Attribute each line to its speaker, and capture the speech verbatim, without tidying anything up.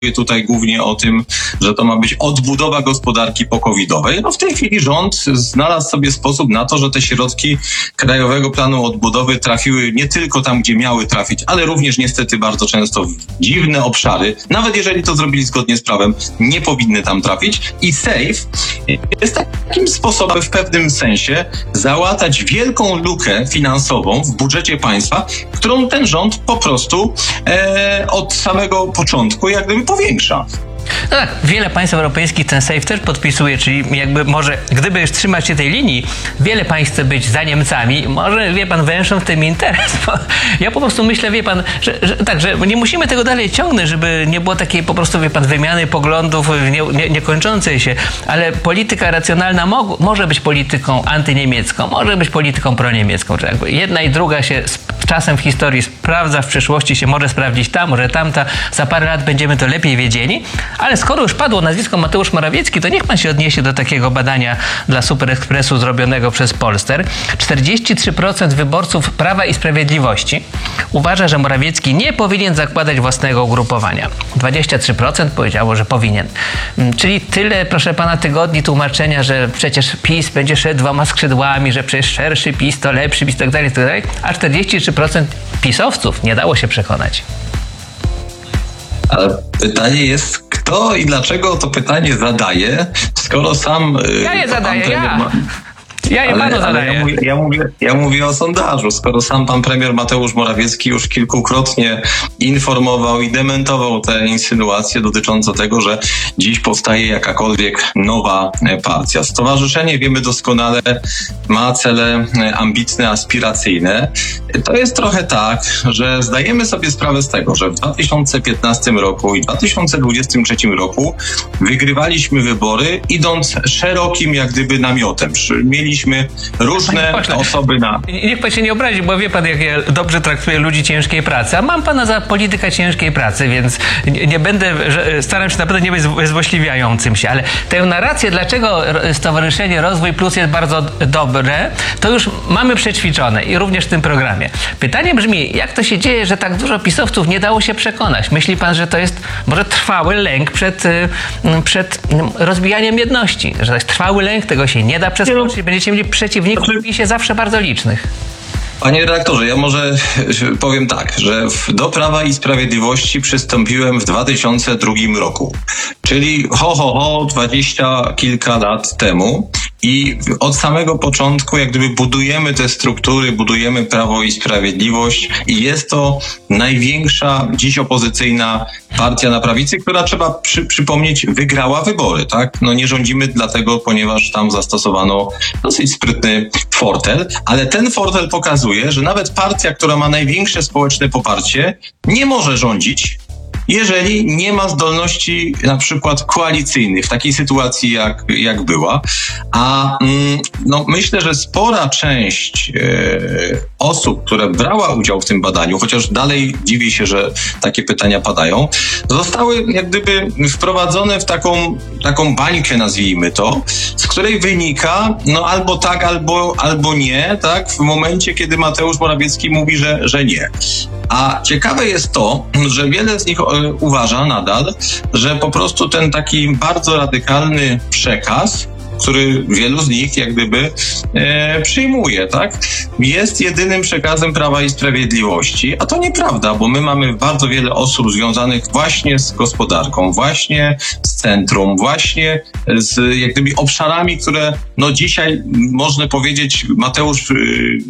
Speaker 1: tutaj głównie o tym, że to ma być odbudowa gospodarki pokowidowej. No w tej chwili rząd znalazł sobie sposób na to, że te środki Krajowego Planu Odbudowy trafiły nie tylko tam, gdzie miały trafić, ale również niestety bardzo często w dziwne obszary. Nawet jeżeli to zrobili zgodnie z prawem, nie powinny tam trafić. I SAFE jest takim sposobem w pewnym sensie załatać wielką lukę finansową w budżecie państwa, którą ten rząd po prostu e, od samego początku jak gdyby powiększa.
Speaker 2: No tak, wiele państw europejskich ten SAFE też podpisuje, czyli jakby może, gdyby już trzymać się tej linii, wiele państw chce być za Niemcami, może, wie pan, wężą w tym interes, bo ja po prostu myślę, wie pan, że, że tak, że nie musimy tego dalej ciągnąć, żeby nie było takiej po prostu, wie pan, wymiany poglądów nie, nie, niekończącej się, ale polityka racjonalna mo- może być polityką antyniemiecką, może być polityką proniemiecką, czy jakby jedna i druga się z czasem w historii sprawdza, w przyszłości się może sprawdzić ta, może tamta, za parę lat będziemy to lepiej wiedzieli. Ale skoro już padło nazwisko Mateusz Morawiecki, to niech pan się odniesie do takiego badania dla Super Expressu zrobionego przez Polster. czterdzieści trzy procent wyborców Prawa i Sprawiedliwości uważa, że Morawiecki nie powinien zakładać własnego ugrupowania. dwadzieścia trzy procent powiedziało, że powinien. Czyli tyle, proszę pana, tygodni tłumaczenia, że przecież PiS będzie szedł dwoma skrzydłami, że przecież szerszy PiS to lepszy PiS, tak dalej, tak dalej, a czterdzieści trzy procent pisowców nie dało się przekonać.
Speaker 1: Ale pytanie jest, kto i dlaczego to pytanie zadaje, skoro sam...
Speaker 2: Ja je zadaję, ja. Ma... Ja je panu zadaję.
Speaker 1: Ja mówię, ja, mówię, ja mówię o sondażu, skoro sam pan premier Mateusz Morawiecki już kilkukrotnie informował i dementował te insynuacje dotyczące tego, że dziś powstaje jakakolwiek nowa partia. Stowarzyszenie, wiemy doskonale, ma cele ambitne, aspiracyjne. To jest trochę tak, że zdajemy sobie sprawę z tego, że w dwa tysiące piętnastym roku i dwa tysiące dwudziestym trzecim roku wygrywaliśmy wybory, idąc szerokim jak gdyby namiotem. Mieliśmy różne osoby na...
Speaker 2: Niech pan się nie obrazi, bo wie pan, jak ja dobrze traktuję ludzi ciężkiej pracy, a mam pana za polityka ciężkiej pracy, więc nie, nie będę, staram się naprawdę nie być złośliwiającym się, ale tę narrację, dlaczego Stowarzyszenie Rozwój Plus jest bardzo dobre, to już mamy przećwiczone i również w tym programie. Pytanie brzmi, jak to się dzieje, że tak dużo pisowców nie dało się przekonać? Myśli pan, że to jest może trwały lęk przed, przed rozbijaniem jedności, że to jest trwały lęk, tego się nie da przeskoczyć, będziecie mieli przeciwników w PiSie zawsze bardzo licznych.
Speaker 1: Panie redaktorze, ja może powiem tak, że w, do Prawa i Sprawiedliwości przystąpiłem w dwa tysiące drugim roku, czyli ho, ho, ho, dwadzieścia kilka lat temu. I od samego początku jak gdyby budujemy te struktury, budujemy Prawo i Sprawiedliwość i jest to największa dziś opozycyjna partia na prawicy, która, trzeba przy, przypomnieć, wygrała wybory, tak? No nie rządzimy dlatego, ponieważ tam zastosowano dosyć sprytny fortel, ale ten fortel pokazuje, że nawet partia, która ma największe społeczne poparcie, nie może rządzić, jeżeli nie ma zdolności na przykład koalicyjnych w takiej sytuacji jak, jak była. A mm, no, myślę, że spora część e, osób, które brała udział w tym badaniu, chociaż dalej dziwię się, że takie pytania padają, zostały jak gdyby wprowadzone w taką, taką bańkę, nazwijmy to, z której wynika no albo tak, albo, albo nie, tak, w momencie, kiedy Mateusz Morawiecki mówi, że, że nie. A ciekawe jest to, że wiele z nich uważa nadal, że po prostu ten taki bardzo radykalny przekaz, który wielu z nich jak gdyby e, przyjmuje, tak? Jest jedynym przekazem Prawa i Sprawiedliwości, a to nieprawda, bo my mamy bardzo wiele osób związanych właśnie z gospodarką, właśnie z centrum, właśnie z jak gdyby obszarami, które no dzisiaj można powiedzieć Mateusz y,